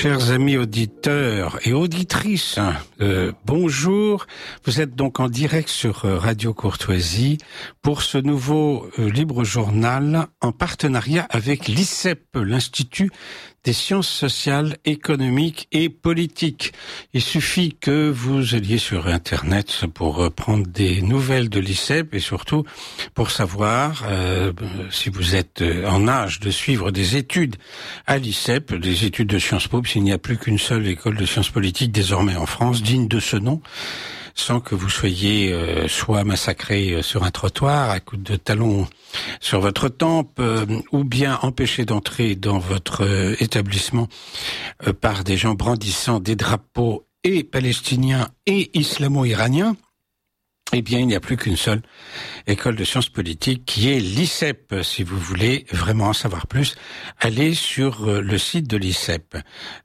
Chers amis auditeurs et auditrices, bonjour. Vous êtes donc en direct sur Radio Courtoisie pour ce nouveau libre journal en partenariat avec l'ICEP, l'Institut des sciences sociales, économiques et politiques. Il suffit que vous alliez sur Internet pour prendre des nouvelles de l'ICEP et surtout pour savoir si vous êtes en âge de suivre des études à l'ICEP, des études de Sciences Po, s'il n'y a plus qu'une seule école de sciences politiques désormais en France, digne de ce nom, sans que vous soyez soit massacré sur un trottoir à coups de talons sur votre tempe, ou bien empêché d'entrer dans votre établissement par des gens brandissant des drapeaux et palestiniens et islamo-iraniens. Eh bien, il n'y a plus qu'une seule école de sciences politiques qui est l'ICEP. Si vous voulez vraiment en savoir plus, allez sur le site de l'ICEP.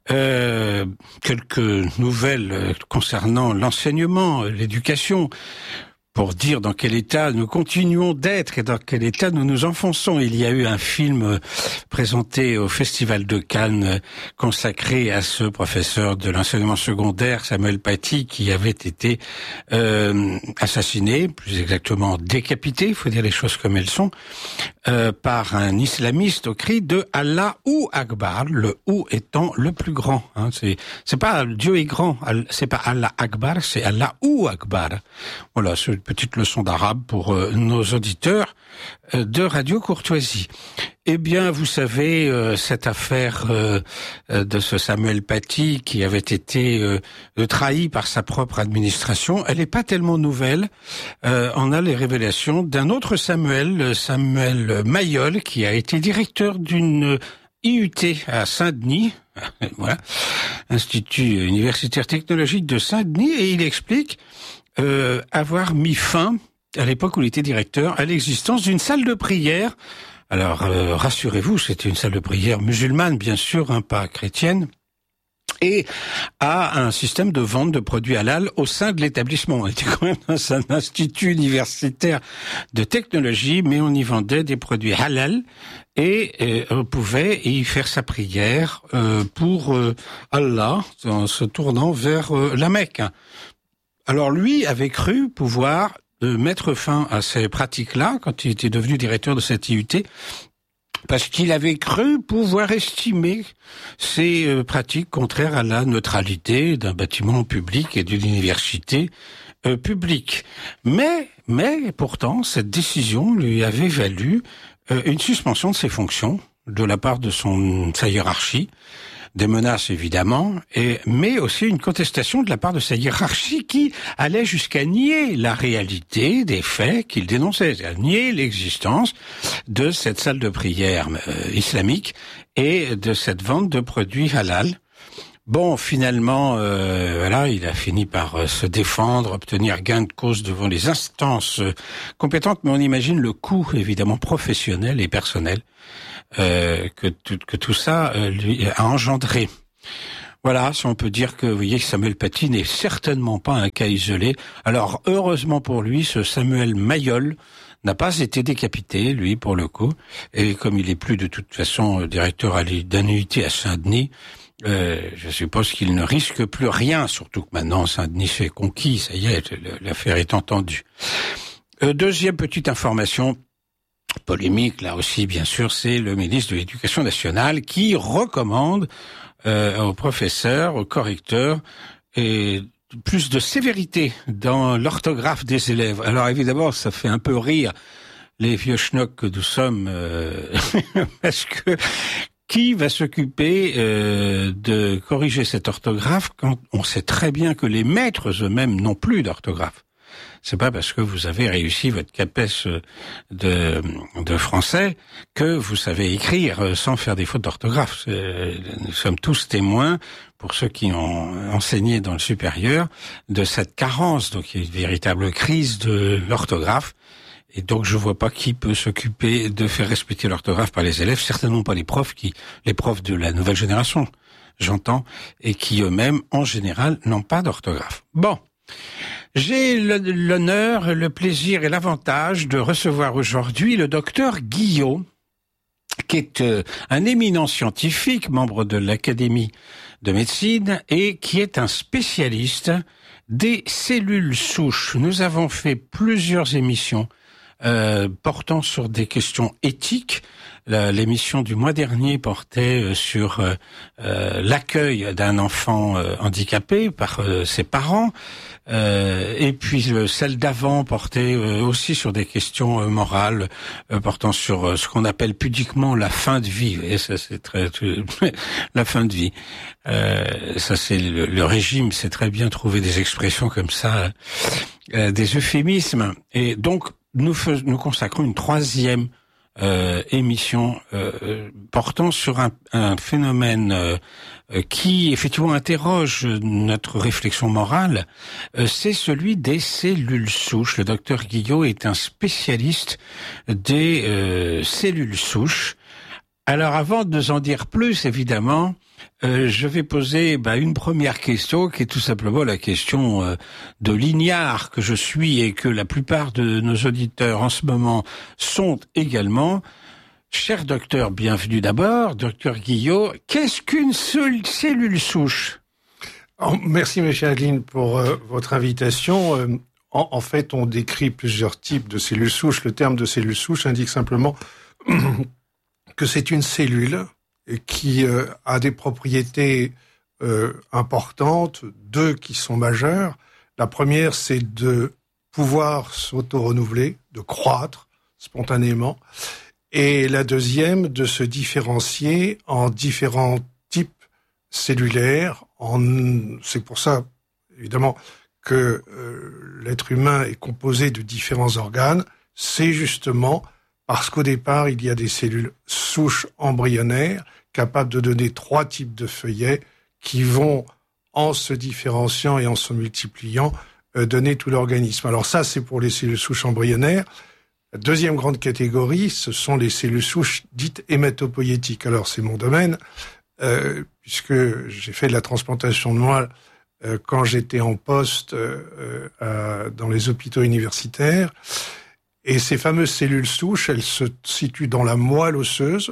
Quelques nouvelles concernant l'enseignement, l'éducation, pour dire dans quel état nous continuons d'être et dans quel état nous nous enfonçons. Il y a eu un film présenté au Festival de Cannes consacré à ce professeur de l'enseignement secondaire, Samuel Paty, qui avait été assassiné, plus exactement décapité, il faut dire les choses comme elles sont, par un islamiste au cri de Allahu Akbar, le ou étant le plus grand. Hein. C'est pas Dieu est grand, c'est pas Allah Akbar, c'est Allahu Akbar. Voilà, c'est une petite leçon d'arabe pour nos auditeurs de Radio Courtoisie. Eh bien, vous savez, cette affaire de ce Samuel Paty qui avait été trahi par sa propre administration, elle n'est pas tellement nouvelle. On a les révélations d'un autre Samuel Mayol, qui a été directeur d'une IUT à Saint-Denis, voilà, Institut universitaire technologique de Saint-Denis, et il explique avoir mis fin, à l'époque où il était directeur, à l'existence d'une salle de prière. Alors, rassurez-vous, c'était une salle de prière musulmane, bien sûr, hein, pas chrétienne, et à un système de vente de produits halal au sein de l'établissement. Il était quand même dans un institut universitaire de technologie, mais on y vendait des produits halal, et on pouvait y faire sa prière pour Allah, en se tournant vers la Mecque. Alors lui avait cru pouvoir mettre fin à ces pratiques-là quand il était devenu directeur de cette IUT, parce qu'il avait cru pouvoir estimer ces pratiques contraires à la neutralité d'un bâtiment public et d'une université publique. Mais pourtant, cette décision lui avait valu une suspension de ses fonctions de la part de sa hiérarchie, des menaces évidemment, mais aussi une contestation de la part de sa hiérarchie qui allait jusqu'à nier la réalité des faits qu'il dénonçait, à nier l'existence de cette salle de prière islamique et de cette vente de produits halal. Bon, finalement, voilà, il a fini par se défendre, obtenir gain de cause devant les instances compétentes, mais on imagine le coût, évidemment, professionnel et personnel que tout ça lui a engendré. Voilà, si on peut dire que, vous voyez, que Samuel Paty n'est certainement pas un cas isolé. Alors, heureusement pour lui, ce Samuel Mayol n'a pas été décapité, lui, pour le coup, et comme il est plus de toute façon directeur d'un IUT à Saint-Denis, je suppose qu'il ne risque plus rien, surtout que maintenant Saint-Denis est conquis, ça y est, l'affaire est entendue. Deuxième petite information polémique, là aussi, bien sûr, c'est le ministre de l'Éducation nationale qui recommande aux professeurs, aux correcteurs, plus de sévérité dans l'orthographe des élèves. Alors évidemment, ça fait un peu rire les vieux schnocks que nous sommes, parce que qui va s'occuper de corriger cette orthographe quand on sait très bien que les maîtres eux-mêmes n'ont plus d'orthographe? C'est pas parce que vous avez réussi votre CAPES de français que vous savez écrire sans faire des fautes d'orthographe. Nous sommes tous témoins, pour ceux qui ont enseigné dans le supérieur, de cette carence. Donc il y a une véritable crise de l'orthographe. Et donc je vois pas qui peut s'occuper de faire respecter l'orthographe par les élèves, certainement pas les profs de la nouvelle génération, j'entends, et qui eux-mêmes, en général, n'ont pas d'orthographe. Bon. J'ai l'honneur, le plaisir et l'avantage de recevoir aujourd'hui le docteur Guillot, qui est un éminent scientifique, membre de l'Académie de médecine, et qui est un spécialiste des cellules souches. Nous avons fait plusieurs émissions portant sur des questions éthiques. L'émission du mois dernier portait sur l'accueil d'un enfant handicapé par ses parents. Et puis celle d'avant portait aussi sur des questions morales, portant sur ce qu'on appelle pudiquement la fin de vie. Et ça, c'est la fin de vie. Ça, c'est le régime sait très bien trouver des expressions comme ça, des euphémismes. Et donc nous consacrons une troisième émission portant sur un phénomène qui effectivement interroge notre réflexion morale, c'est celui des cellules souches. Le docteur Guillot est un spécialiste des cellules souches. Alors avant de nous en dire plus, évidemment, je vais poser une première question qui est tout simplement la question de l'ignare que je suis et que la plupart de nos auditeurs en ce moment sont également. Cher docteur, bienvenue d'abord. Docteur Guillot, qu'est-ce qu'une cellule souche ? Merci, M. Adeline, pour votre invitation. En fait, on décrit plusieurs types de cellules souches. Le terme de cellule souche indique simplement que c'est une cellule qui a des propriétés importantes, deux qui sont majeures. La première, c'est de pouvoir s'auto-renouveler, de croître spontanément. Et la deuxième, de se différencier en différents types cellulaires. C'est pour ça, évidemment, que l'être humain est composé de différents organes. C'est justement parce qu'au départ, il y a des cellules souches embryonnaires capables de donner 3 types de feuillets qui vont, en se différenciant et en se multipliant, donner tout l'organisme. Alors ça, c'est pour les cellules souches embryonnaires. La deuxième grande catégorie, ce sont les cellules souches dites hématopoïétiques. Alors c'est mon domaine, puisque j'ai fait de la transplantation de moelle quand j'étais en poste dans les hôpitaux universitaires. Et ces fameuses cellules souches, elles se situent dans la moelle osseuse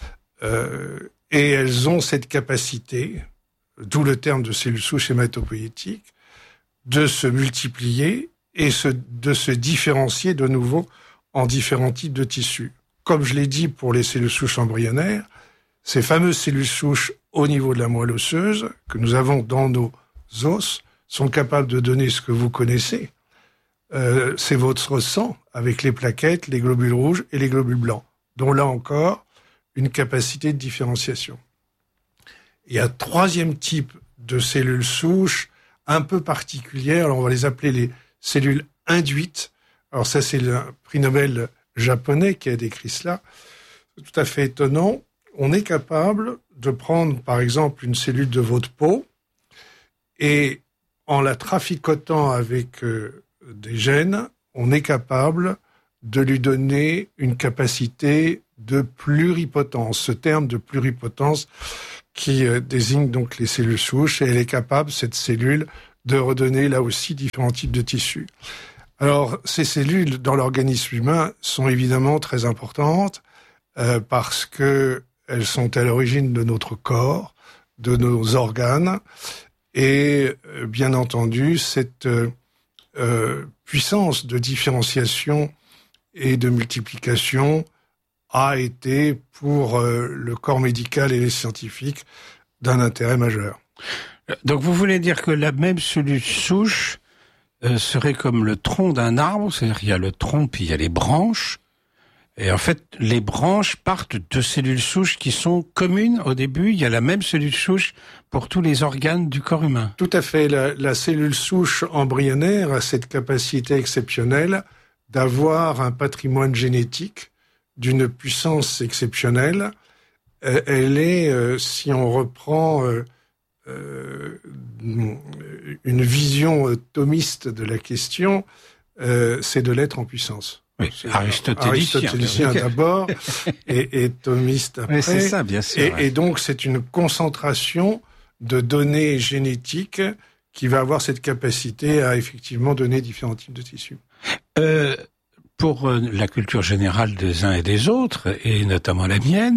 et elles ont cette capacité, d'où le terme de cellules souches hématopoïétiques, de se multiplier et de se différencier de nouveau en différents types de tissus. Comme je l'ai dit pour les cellules souches embryonnaires, ces fameuses cellules souches au niveau de la moelle osseuse que nous avons dans nos os sont capables de donner ce que vous connaissez. C'est votre sang avec les plaquettes, les globules rouges et les globules blancs, dont là encore une capacité de différenciation. Il y a un troisième type de cellules souches un peu particulières, alors on va les appeler les cellules induites. Alors ça, c'est le prix Nobel japonais qui a décrit cela. C'est tout à fait étonnant. On est capable de prendre, par exemple, une cellule de votre peau et en la traficotant avec des gènes, on est capable de lui donner une capacité de pluripotence. Ce terme de pluripotence qui désigne donc les cellules souches, et elle est capable, cette cellule, de redonner là aussi différents types de tissus. Alors, ces cellules dans l'organisme humain sont évidemment très importantes parce que elles sont à l'origine de notre corps, de nos organes, et bien entendu, cette puissance de différenciation et de multiplication a été pour le corps médical et les scientifiques d'un intérêt majeur. Donc vous voulez dire que la même cellule souche serait comme le tronc d'un arbre, c'est-à-dire qu'il y a le tronc puis il y a les branches, et en fait les branches partent de cellules souches qui sont communes au début, il y a la même cellule souche pour tous les organes du corps humain. Tout à fait, la cellule souche embryonnaire a cette capacité exceptionnelle d'avoir un patrimoine génétique d'une puissance exceptionnelle. Elle est, si on reprend une vision thomiste de la question, c'est de l'être en puissance. Oui, aristotélicien d'abord et thomiste après. Oui, c'est ça, bien sûr. Et donc c'est une concentration de données génétiques qui va avoir cette capacité à effectivement donner différents types de tissus. pour la culture générale des uns et des autres, et notamment la mienne,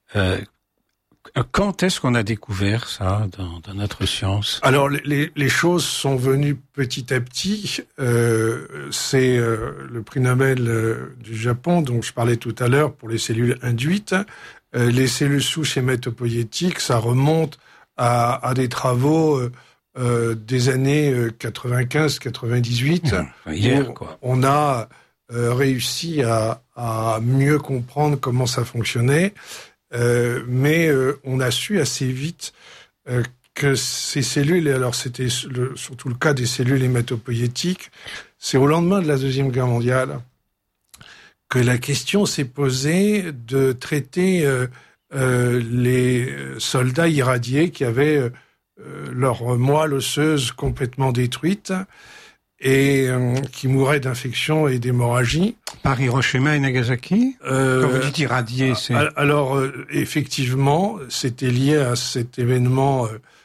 quand est-ce qu'on a découvert ça dans notre science? Alors les choses sont venues petit à petit. C'est le prix Nobel du Japon dont je parlais tout à l'heure pour les cellules induites. Les cellules souches hématopoïétiques, ça remonte à des travaux des années 95-98. Hier, quoi. On a réussi à mieux comprendre comment ça fonctionnait. Mais on a su assez vite que ces cellules, et alors c'était surtout le cas des cellules hématopoïétiques, c'est au lendemain de la Deuxième Guerre mondiale que la question s'est posée de traiter les soldats irradiés qui avaient leur moelle osseuse complètement détruite et qui mouraient d'infections et d'hémorragie. Par Hiroshima et Nagasaki? Quand vous dites irradié, c'est... Alors, effectivement, c'était lié à cet événement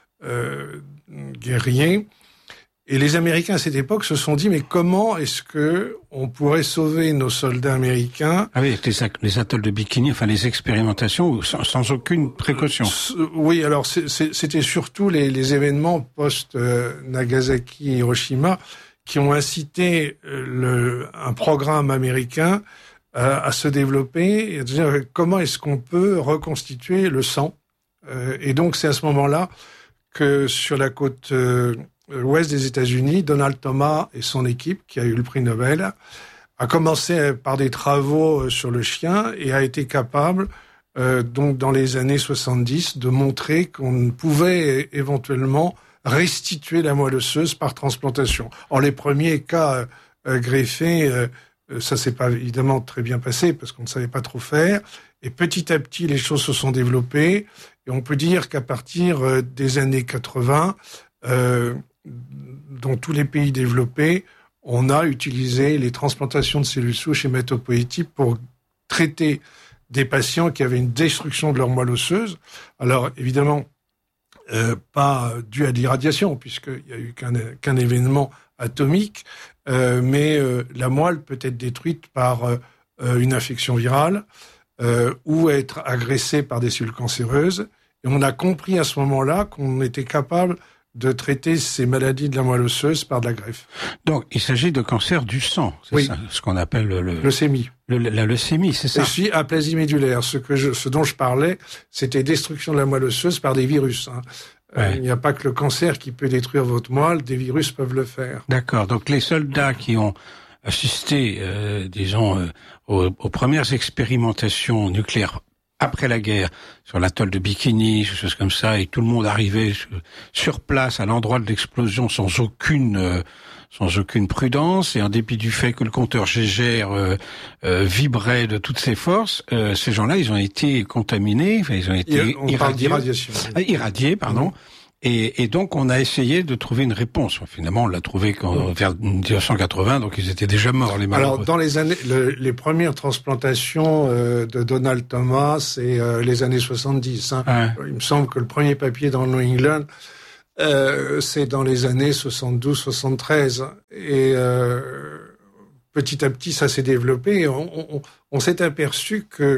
guerrier. Et les Américains, à cette époque, se sont dit, mais comment est-ce que on pourrait sauver nos soldats américains? Ah oui, les atolls de Bikini, enfin les expérimentations sans aucune précaution. Oui, alors c'était surtout les événements post-Nagasaki et Hiroshima qui ont incité un programme américain à se développer et à dire comment est-ce qu'on peut reconstituer le sang. Et donc c'est à ce moment-là que sur la côte ouest des États-Unis, Donald Thomas et son équipe, qui a eu le prix Nobel, a commencé par des travaux sur le chien et a été capable, donc dans les années 70, de montrer qu'on pouvait éventuellement restituer la moelle osseuse par transplantation. En les premiers cas greffés, ça s'est pas évidemment très bien passé parce qu'on ne savait pas trop faire. Et petit à petit, les choses se sont développées. Et on peut dire qu'à partir des années 80, dans tous les pays développés, on a utilisé les transplantations de cellules souches hématopoïétiques pour traiter des patients qui avaient une destruction de leur moelle osseuse. Alors évidemment, pas dû à l'irradiation, puisqu'il n'y a eu qu'un événement atomique, mais la moelle peut être détruite par une infection virale ou être agressée par des cellules cancéreuses. Et on a compris à ce moment-là qu'on était capable de traiter ces maladies de la moelle osseuse par de la greffe. Donc, il s'agit de cancer du sang, c'est ça, ce qu'on appelle leucémie. La leucémie, c'est ça. Et puis, aplasie médulaire. Ce dont je parlais, c'était destruction de la moelle osseuse par des virus. Hein. Il n'y a pas que le cancer qui peut détruire votre moelle, des virus peuvent le faire. D'accord. Donc, les soldats qui ont assisté, aux premières expérimentations nucléaires après la guerre, sur l'atoll de Bikini, des choses comme ça, et tout le monde arrivait sur place à l'endroit de l'explosion sans aucune prudence, et en dépit du fait que le compteur Gégère vibrait de toutes ses forces, ces gens-là, ils ont été contaminés, enfin, ils ont été irradiés, pardon. Et donc, on a essayé de trouver une réponse. Finalement, on l'a trouvé vers 1980, donc ils étaient déjà morts, les malheureux. Alors, dans les années, les premières transplantations de Donald Thomas, c'est les années 70. Hein. Ouais. Il me semble que le premier papier dans le New England, c'est dans les années 72-73. Et petit à petit, ça s'est développé. Et on s'est aperçu que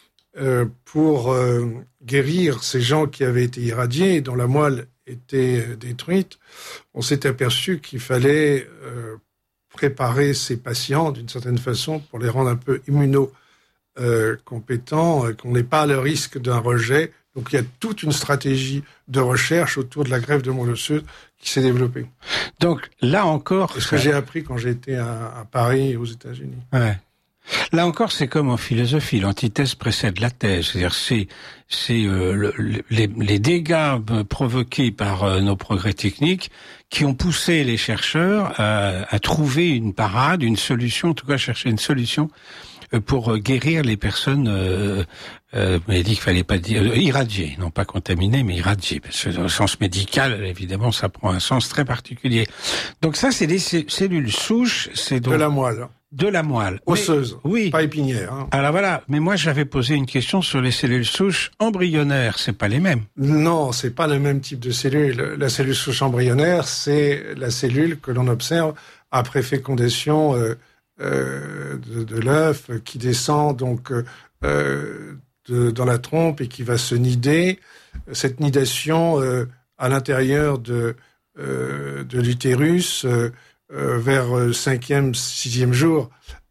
pour guérir ces gens qui avaient été irradiés, dont la moelle était détruite, on s'est aperçu qu'il fallait préparer ces patients d'une certaine façon pour les rendre un peu immunocompétents, qu'on n'ait pas le risque d'un rejet. Donc il y a toute une stratégie de recherche autour de la greffe de moelle osseuse qui s'est développée. Donc là encore... C'est ce que j'ai appris quand j'étais à Paris et aux États-Unis. Ouais. Là encore, c'est comme en philosophie, l'antithèse précède la thèse. C'est-à-dire, les dégâts provoqués par nos progrès techniques qui ont poussé les chercheurs à trouver une parade, une solution, en tout cas chercher une solution pour guérir les personnes. Vous m'avez dit qu'il fallait pas dire irradiées, non pas contaminées, mais irradiées. Parce que dans le sens médical, évidemment, ça prend un sens très particulier. Donc ça, c'est des cellules souches. C'est donc de la moelle. De la moelle. Osseuse. Oui. Pas épinière. Hein. Alors voilà. Mais moi, j'avais posé une question sur les cellules souches embryonnaires. C'est pas les mêmes. Non, c'est pas le même type de cellule. La cellule souche embryonnaire, c'est la cellule que l'on observe après fécondation de l'œuf qui descend donc dans la trompe et qui va se nider. Cette nidation à l'intérieur de l'utérus vers 5e, 6e jour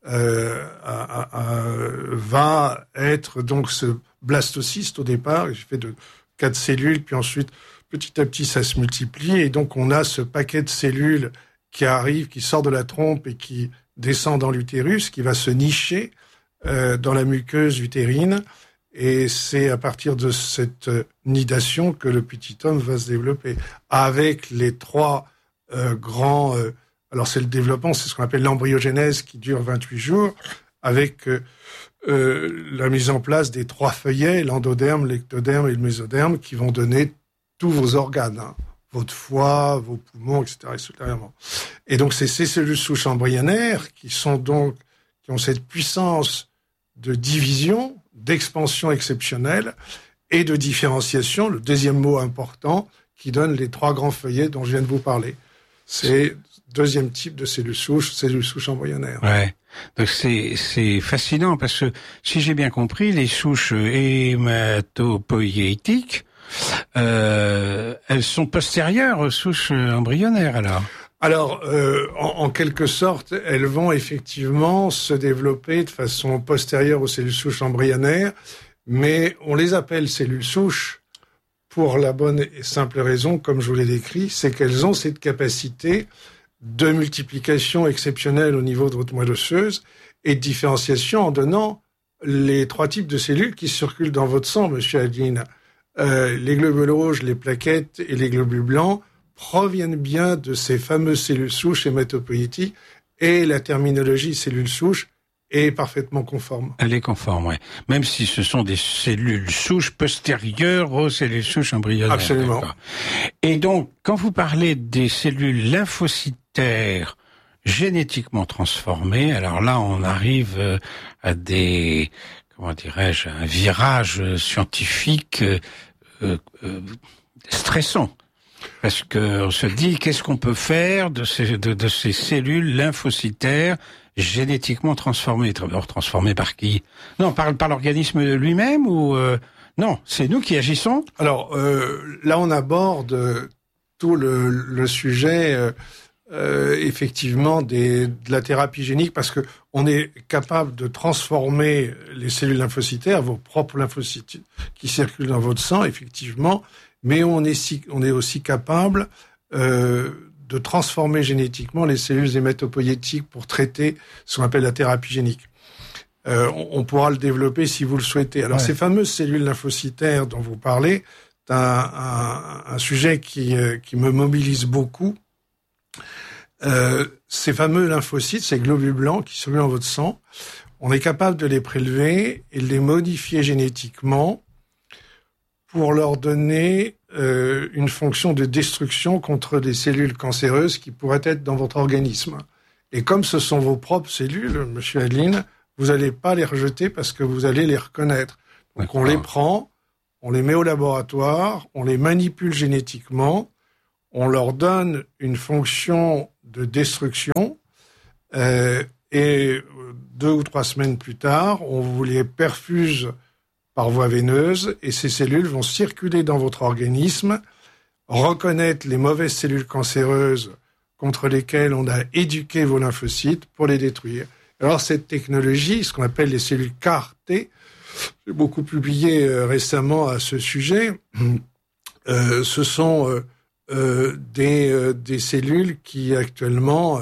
va être donc ce blastocyste au départ, il fait de 4 cellules, puis ensuite petit à petit ça se multiplie et donc on a ce paquet de cellules qui arrive, qui sort de la trompe et qui descend dans l'utérus, qui va se nicher dans la muqueuse utérine. Et c'est à partir de cette nidation que le petit homme va se développer. Avec les 3 grands... alors c'est le développement, c'est ce qu'on appelle l'embryogénèse qui dure 28 jours, avec la mise en place des 3 feuillets, l'endoderme, l'ectoderme et le mésoderme, qui vont donner tous vos organes, hein, votre foie, vos poumons, etc. Et donc c'est ces cellules souches embryonnaires qui ont cette puissance de division, d'expansion exceptionnelle et de différenciation, le deuxième mot important, qui donne les 3 grands feuillets dont je viens de vous parler. C'est le deuxième type de cellules souches embryonnaires. Ouais. Donc c'est fascinant parce que si j'ai bien compris, les souches hématopoïétiques, elles sont postérieures aux souches embryonnaires alors. Alors, en quelque sorte, elles vont effectivement se développer de façon postérieure aux cellules souches embryonnaires, mais on les appelle cellules souches pour la bonne et simple raison, comme je vous l'ai décrit, c'est qu'elles ont cette capacité de multiplication exceptionnelle au niveau de votre moelle osseuse et de différenciation en donnant les 3 types de cellules qui circulent dans votre sang, monsieur Adeline. Les globules rouges, les plaquettes et les globules blancs proviennent bien de ces fameuses cellules souches hématopoïétiques et la terminologie cellules souches est parfaitement conforme. Elle est conforme, oui. Même si ce sont des cellules souches postérieures aux cellules souches embryonnaires. Absolument. D'accord. Et donc, quand vous parlez des cellules lymphocytaires génétiquement transformées, alors là, on arrive à des, comment dirais-je, un virage scientifique stressant. Parce que on se dit, qu'est-ce qu'on peut faire de ces cellules lymphocytaires génétiquement transformées? D'abord, transformées par qui? Non, par l'organisme lui-même ou non, c'est nous qui agissons? Alors, là, on aborde tout le sujet, effectivement, de la thérapie génique, parce que on est capable de transformer les cellules lymphocytaires, vos propres lymphocytes qui circulent dans votre sang, effectivement, mais on est aussi capable de transformer génétiquement les cellules hématopoïétiques pour traiter ce qu'on appelle la thérapie génique. On pourra le développer si vous le souhaitez. Alors, Ces fameuses cellules lymphocytaires dont vous parlez, c'est un sujet qui me mobilise beaucoup. Ces fameux lymphocytes, ces globules blancs qui circulent dans votre sang, on est capable de les prélever et de les modifier génétiquement pour leur donner une fonction de destruction contre des cellules cancéreuses qui pourraient être dans votre organisme. Et comme ce sont vos propres cellules, monsieur Adeline, vous n'allez pas les rejeter parce que vous allez les reconnaître. Donc on les prend, on les met au laboratoire, on les manipule génétiquement, on leur donne une fonction de destruction et 2 ou 3 semaines plus tard, on vous les perfuse par voie veineuse et ces cellules vont circuler dans votre organisme, reconnaître les mauvaises cellules cancéreuses contre lesquelles on a éduqué vos lymphocytes pour les détruire. Alors cette technologie, ce qu'on appelle les cellules CAR-T, j'ai beaucoup publié récemment à ce sujet, ce sont des cellules qui actuellement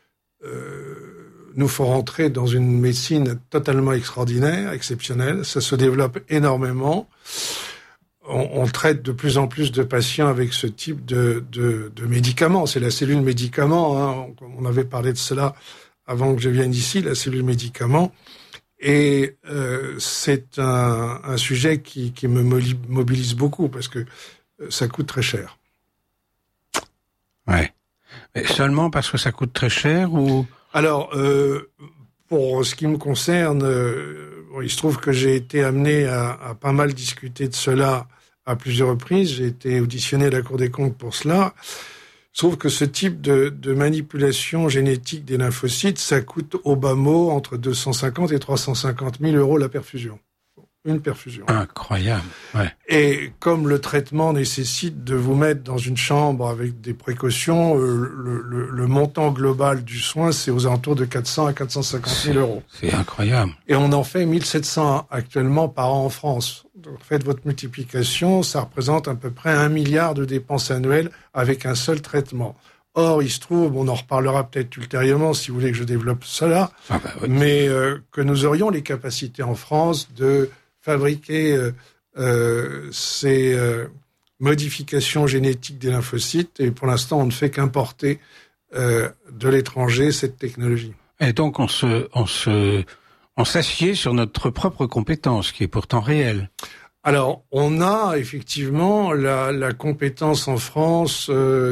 nous font rentrer dans une médecine totalement extraordinaire, exceptionnelle. Ça se développe énormément. On traite de plus en plus de patients avec ce type de médicaments. C'est la cellule médicament, hein. On avait parlé de cela avant que je vienne ici, la cellule médicament. Et c'est un sujet qui me mobilise beaucoup parce que ça coûte très cher. Ouais. Mais seulement parce que ça coûte très cher ou... Alors, pour ce qui me concerne, il se trouve que j'ai été amené à pas mal discuter de cela à plusieurs reprises. J'ai été auditionné à la Cour des comptes pour cela. Je trouve que ce type de manipulation génétique des lymphocytes, ça coûte au bas mot entre 250 et 350 000 euros la perfusion. Une perfusion. Incroyable, ouais. Et comme le traitement nécessite de vous mettre dans une chambre avec des précautions, le montant global du soin, c'est aux alentours de 400 à 450 000 euros. C'est incroyable. Et on en fait 1700 actuellement par an en France. Donc, faites votre multiplication, ça représente à peu près 1 milliard de dépenses annuelles avec un seul traitement. Or, il se trouve, on en reparlera peut-être ultérieurement si vous voulez que je développe cela, Oui. mais que nous aurions les capacités en France de fabriquer ces modifications génétiques des lymphocytes, et pour l'instant, on ne fait qu'importer de l'étranger cette technologie. Et donc, on s'assied sur notre propre compétence, qui est pourtant réelle. Alors, on a effectivement la compétence en France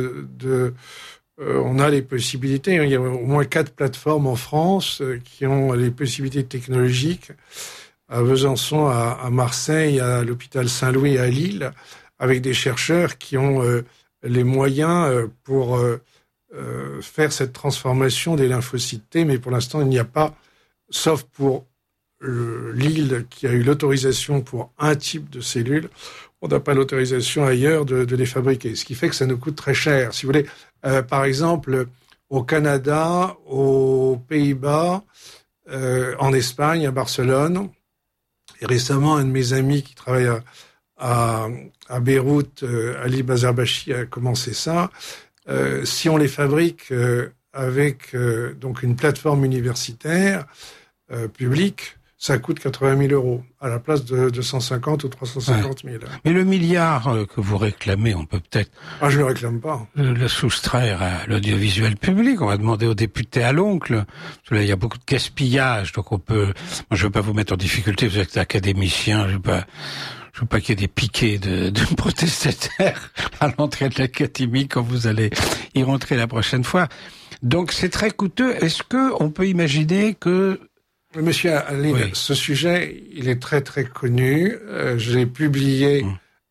on a les possibilités. Il y a au moins 4 plateformes en France qui ont les possibilités technologiques. À Besançon, à Marseille, à l'hôpital Saint-Louis, à Lille, avec des chercheurs qui ont les moyens pour faire cette transformation des lymphocytes T, mais pour l'instant, il n'y a pas, sauf pour Lille, qui a eu l'autorisation pour un type de cellules, on n'a pas l'autorisation ailleurs de les fabriquer, ce qui fait que ça nous coûte très cher. Si vous voulez, par exemple, au Canada, aux Pays-Bas, en Espagne, à Barcelone, et récemment, un de mes amis qui travaille à Beyrouth, Ali Bazarbachi, a commencé ça. Si on les fabrique avec donc une plateforme universitaire publique, ça coûte 80 000 euros à la place de 250 ou 350 000. Mais le milliard que vous réclamez, on peut peut-être... Ah, je ne le réclame pas. Le soustraire à l'audiovisuel public. On va demander aux députés à l'oncle. Parce que là, il y a beaucoup de gaspillage, donc on peut... Moi, je veux pas vous mettre en difficulté, vous êtes académicien, je veux pas qu'il y ait des piquets de protestataires à l'entrée de l'académie quand vous allez y rentrer la prochaine fois. Donc, c'est très coûteux. Est-ce que on peut imaginer que... Monsieur Aline, oui. Ce sujet, il est très très connu. J'ai publié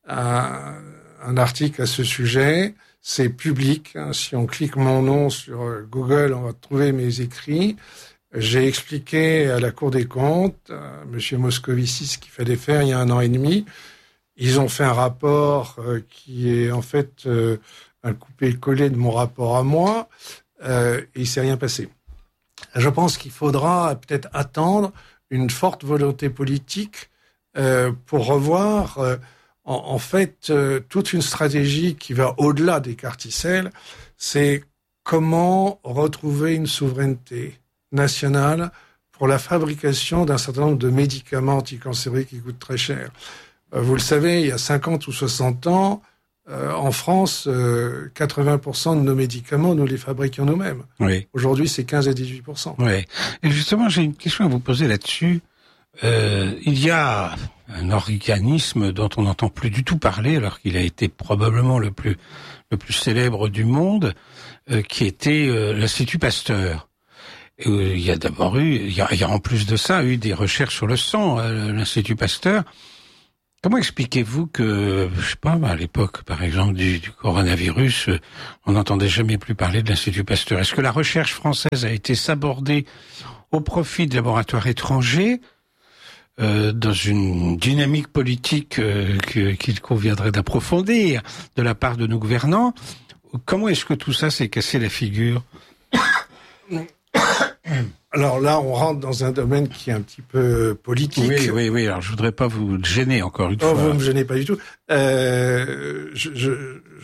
un article à ce sujet. C'est public. Si on clique mon nom sur Google, on va trouver mes écrits. J'ai expliqué à la Cour des comptes, à Monsieur Moscovici, ce qu'il fallait faire il y a 1 an et demi. Ils ont fait un rapport qui est en fait un coupé-collé de mon rapport à moi. Et il s'est rien passé. Je pense qu'il faudra peut-être attendre une forte volonté politique pour revoir en fait toute une stratégie qui va au-delà des carticelles. C'est comment retrouver une souveraineté nationale pour la fabrication d'un certain nombre de médicaments anticancéreux qui coûtent très cher. Vous le savez, il y a 50 ou 60 ans, en France, 80% de nos médicaments, nous les fabriquions nous-mêmes. Oui. Aujourd'hui, c'est 15 à 18%. Oui. Et justement, j'ai une question à vous poser là-dessus. Il y a un organisme dont on n'entend plus du tout parler, alors qu'il a été probablement le plus célèbre du monde, qui était l'Institut Pasteur. Et il y a d'abord il y a en plus de ça eu des recherches sur le sang, l'Institut Pasteur. Comment expliquez-vous que, je sais pas, à l'époque, par exemple, du coronavirus, on n'entendait jamais plus parler de l'Institut Pasteur? Est-ce que la recherche française a été sabordée au profit de laboratoires étrangers, dans une dynamique politique qu'il conviendrait d'approfondir de la part de nos gouvernants? Comment est-ce que tout ça s'est cassé la figure? Alors là, on rentre dans un domaine qui est un petit peu politique. Oui. Alors, je voudrais pas vous gêner encore une fois. Non, vous me gênez pas du tout. Je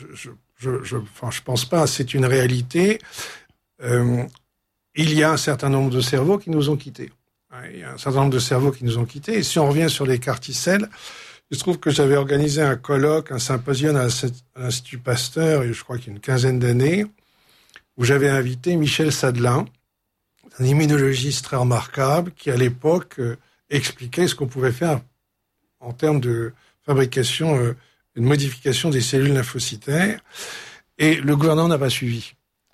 pense pas. C'est une réalité. Il y a un certain nombre de cerveaux qui nous ont quittés. Il y a un certain nombre de cerveaux qui nous ont quittés. Et si on revient sur les carticelles, il se trouve que j'avais organisé un colloque, un symposium à l'Institut Pasteur, je crois qu'il y a une quinzaine d'années, où j'avais invité Michel Sadelin, un immunologiste très remarquable qui, à l'époque, expliquait ce qu'on pouvait faire en termes de fabrication, de modification des cellules lymphocytaires. Et le gouvernement n'a pas suivi.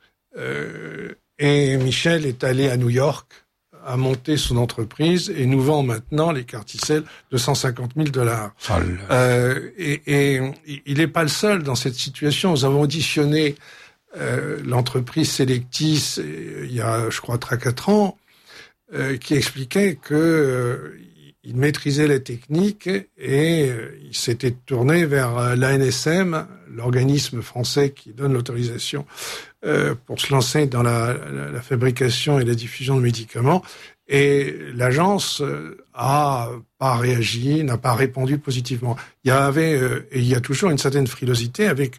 Et Michel est allé à New York, a monté son entreprise et nous vend maintenant les carticelles de $150 000. Et il n'est pas le seul dans cette situation. Nous avons auditionné l'entreprise Selectis, il y a, je crois, 3-4 ans, qui expliquait que il maîtrisait les techniques et il s'était tourné vers l'ANSM, l'organisme français qui donne l'autorisation pour se lancer dans la fabrication et la diffusion de médicaments. Et l'agence a pas réagi, n'a pas répondu positivement. Il y avait et il y a toujours une certaine frilosité avec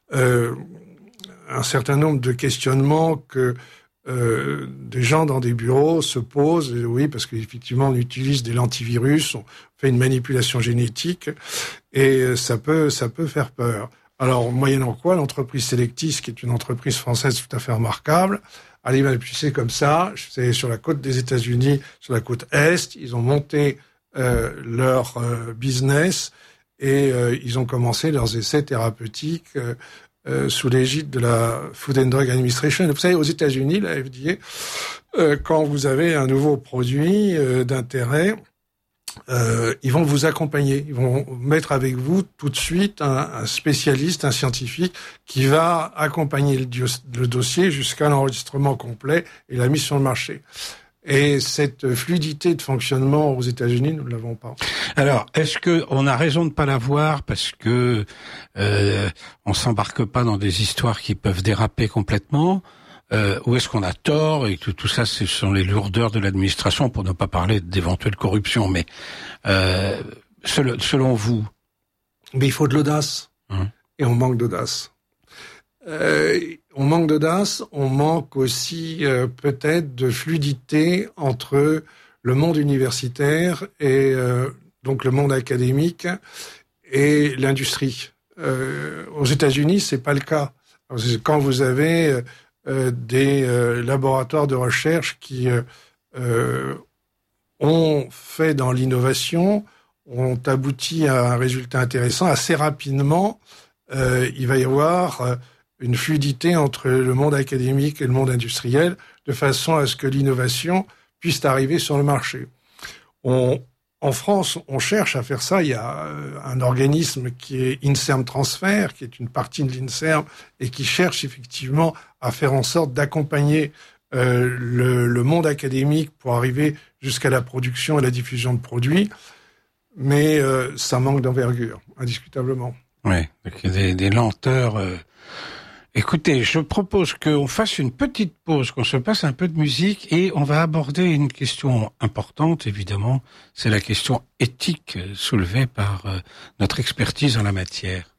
un certain nombre de questionnements que des gens dans des bureaux se posent, oui, parce qu'effectivement on utilise des lentivirus, on fait une manipulation génétique, et ça peut faire peur. Alors, moyennant quoi, l'entreprise Selectis, qui est une entreprise française tout à fait remarquable, allait manipuler comme ça. C'est sur la côte des États-Unis, sur la côte Est, ils ont monté leur business et ils ont commencé leurs essais thérapeutiques sous l'égide de la Food and Drug Administration. Vous savez, aux États-Unis, la FDA, quand vous avez un nouveau produit d'intérêt, ils vont vous accompagner. Ils vont mettre avec vous tout de suite un spécialiste, un scientifique, qui va accompagner le dossier jusqu'à l'enregistrement complet et la mise sur le marché. Et cette fluidité de fonctionnement aux États-Unis, nous ne l'avons pas. Alors, est-ce que on a raison de pas l'avoir parce que on s'embarque pas dans des histoires qui peuvent déraper complètement, ou est-ce qu'on a tort et que tout ça, ce sont les lourdeurs de l'administration, pour ne pas parler d'éventuelle corruption. Mais selon vous, mais il faut de l'audace, et on manque d'audace. On manque d'audace, on manque aussi peut-être de fluidité entre le monde universitaire et donc le monde académique et l'industrie. Aux États-Unis, c'est pas le cas. Quand vous avez des laboratoires de recherche qui ont fait dans l'innovation, ont abouti à un résultat intéressant, assez rapidement, il va y avoir une fluidité entre le monde académique et le monde industriel, de façon à ce que l'innovation puisse arriver sur le marché. En France, on cherche à faire ça. Il y a un organisme qui est INSERM Transfer, qui est une partie de l'INSERM, et qui cherche effectivement à faire en sorte d'accompagner le monde académique pour arriver jusqu'à la production et la diffusion de produits. Mais ça manque d'envergure, indiscutablement. Oui, donc il y a des lenteurs. Écoutez, je propose qu'on fasse une petite pause, qu'on se passe un peu de musique et on va aborder une question importante, évidemment. C'est la question éthique soulevée par notre expertise en la matière.